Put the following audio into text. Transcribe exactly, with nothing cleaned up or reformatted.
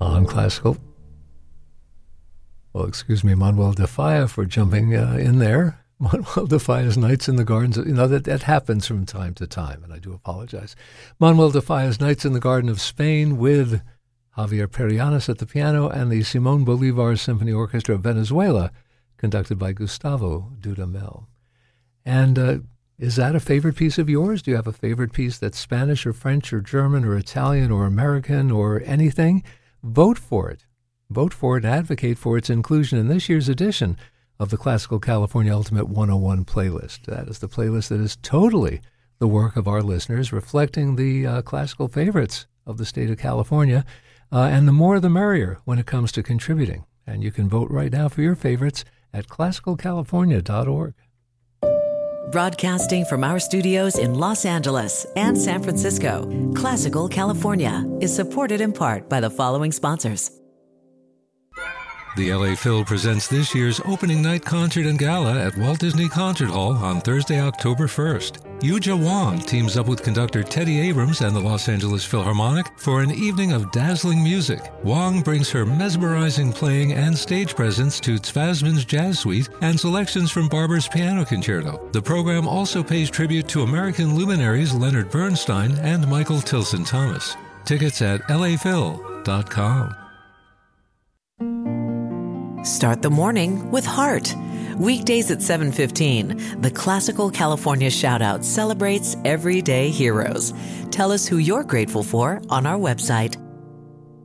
on Classical. Well, excuse me, Manuel de Falla for jumping uh, in there. Manuel de Falla's Nights in the Gardens. You know, that, that happens from time to time, and I do apologize. Manuel de Falla's Nights in the Garden of Spain with Javier Perianis at the piano and the Simón Bolívar Symphony Orchestra of Venezuela, conducted by Gustavo Dudamel. And uh, is that a favorite piece of yours? Do you have a favorite piece that's Spanish or French or German or Italian or American or anything? Vote for it. Vote for it and advocate for its inclusion in this year's edition of the Classical California Ultimate one oh one playlist. That is the playlist that is totally the work of our listeners, reflecting the uh, classical favorites of the state of California. Uh, and the more the merrier when it comes to contributing. And you can vote right now for your favorites at classical california dot org. Broadcasting from our studios in Los Angeles and San Francisco, Classical California is supported in part by the following sponsors. The L A Phil presents this year's opening night concert and gala at Walt Disney Concert Hall on Thursday, October first. Yuja Wang teams up with conductor Teddy Abrams and the Los Angeles Philharmonic for an evening of dazzling music. Wang brings her mesmerizing playing and stage presence to Tzvazman's Jazz Suite and selections from Barber's Piano Concerto. The program also pays tribute to American luminaries Leonard Bernstein and Michael Tilson Thomas. Tickets at L A Phil dot com. Start the morning with heart. Weekdays at seven fifteen, the Classical California Shoutout celebrates everyday heroes. Tell us who you're grateful for on our website,